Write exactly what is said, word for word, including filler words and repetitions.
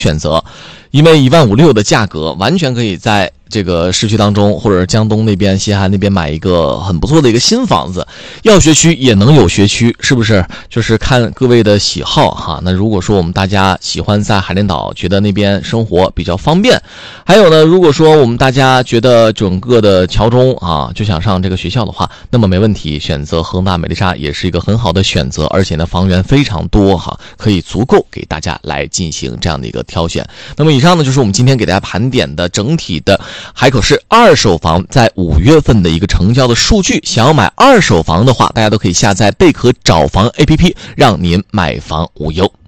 选择，因为一万五六的价格完全可以在这个市区当中，或者是江东那边、西海岸那边买一个很不错的一个新房子，要学区也能有学区，是不是？就是看各位的喜好哈。那如果说我们大家喜欢在海淀岛，觉得那边生活比较方便，还有呢，如果说我们大家觉得整个的桥中啊就想上这个学校的话，那么没问题，选择恒大美丽莎也是一个很好的选择，而且呢房源非常多哈，可以足够给大家来进行这样的一个挑选。那么以上呢就是我们今天给大家盘点的整体的海口市二手房在五月份的一个成交的数据。想要买二手房的话，大家都可以下载贝壳找房 A P P， 让您买房无忧。